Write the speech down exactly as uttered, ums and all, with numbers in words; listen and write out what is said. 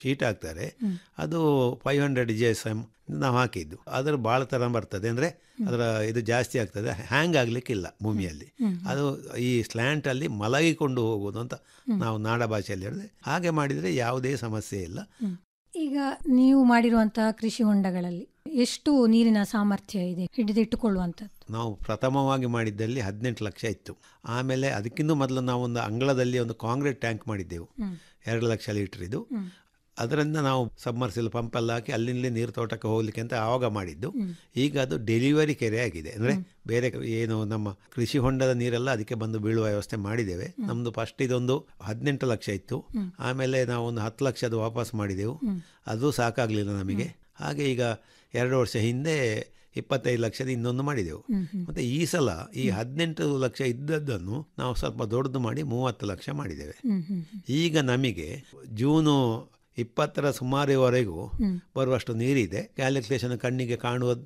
Sheet ಹಾಕ್ತಾರೆ. ಅದು five hundred G S M ನಾವು ಹಾಕಿದ್ದು. ಅದರ ಭಾಳ ಥರ ಬರ್ತದೆ, ಅಂದರೆ ಅದರ ಇದು ಜಾಸ್ತಿ ಆಗ್ತದೆ, ಹ್ಯಾಂಗ್ ಆಗಲಿಕ್ಕಿಲ್ಲ ಭೂಮಿಯಲ್ಲಿ. ಅದು ಈ ಸ್ಲ್ಯಾಂಟಲ್ಲಿ ಮಲಗಿಕೊಂಡು ಹೋಗುವುದು ಅಂತ ನಾವು ನಾಡ ಭಾಷೆಯಲ್ಲಿ ಹೇಳಿದ್ರೆ, ಹಾಗೆ ಮಾಡಿದರೆ ಯಾವುದೇ ಸಮಸ್ಯೆ ಇಲ್ಲ. ಈಗ ನೀವು ಮಾಡಿರುವಂತಹ ಕೃಷಿ ಹೊಂಡಗಳಲ್ಲಿ ಎಷ್ಟು ನೀರಿನ ಸಾಮರ್ಥ್ಯ ಇದೆ ಹಿಡಿದಿಟ್ಟುಕೊಳ್ಳುವಂಥದ್ದು? ನಾವು ಪ್ರಥಮವಾಗಿ ಮಾಡಿದ್ದಲ್ಲಿ ಹದಿನೆಂಟು ಲಕ್ಷ ಇತ್ತು. ಆಮೇಲೆ ಅದಕ್ಕಿಂತ ಮೊದಲು ನಾವು ಒಂದು ಅಂಗಳದಲ್ಲಿ ಒಂದು ಕಾಂಕ್ರೀಟ್ ಟ್ಯಾಂಕ್ ಮಾಡಿದ್ದೆವು, ಎರಡು ಲಕ್ಷ ಲೀಟರ್ ಇದು. ಅದರಿಂದ ನಾವು ಸಬ್ಮರ್ಸಿಲ್ ಪಂಪೆಲ್ಲ ಹಾಕಿ ಅಲ್ಲಿಂದಲೇ ನೀರು ತೋಟಕ್ಕೆ ಹೋಗ್ಲಿಕ್ಕೆ ಅಂತ ಆವಾಗ ಮಾಡಿದ್ದು. ಈಗ ಅದು ಡೆಲಿವರಿ ಕೆರೆ ಆಗಿದೆ, ಅಂದರೆ ಬೇರೆ ಏನು ನಮ್ಮ ಕೃಷಿ ಹೊಂಡದ ನೀರೆಲ್ಲ ಅದಕ್ಕೆ ಬಂದು ಬೀಳುವ ವ್ಯವಸ್ಥೆ ಮಾಡಿದ್ದೇವೆ. ನಮ್ಮದು ಫಸ್ಟ್ ಇದೊಂದು ಹದಿನೆಂಟು ಲಕ್ಷ ಇತ್ತು, ಆಮೇಲೆ ನಾವು ಒಂದು ಹತ್ತು ಲಕ್ಷದ ವಾಪಸ್ ಮಾಡಿದೆವು, ಅದು ಸಾಕಾಗಲಿಲ್ಲ ನಮಗೆ. ಹಾಗೆ ಈಗ ಎರಡು ವರ್ಷ ಹಿಂದೆ ಇಪ್ಪತ್ತೈದು ಲಕ್ಷದ ಇನ್ನೊಂದು ಮಾಡಿದೆವು. ಮತ್ತು ಈ ಸಲ ಈ ಹದಿನೆಂಟು ಲಕ್ಷ ಇದ್ದದ್ದನ್ನು ನಾವು ಸ್ವಲ್ಪ ದೊಡ್ಡದು ಮಾಡಿ ಮೂವತ್ತು ಲಕ್ಷ ಮಾಡಿದ್ದೇವೆ. ಈಗ ನಮಗೆ ಜೂನು ಇಪ್ಪತ್ತರ ಸುಮಾರುವರೆಗೂ ಬರುವಷ್ಟು ನೀರಿದೆ. ಕ್ಯಾಲ್ಕುಲೇಷನ್ ಕಣ್ಣಿಗೆ ಕಾಣುವ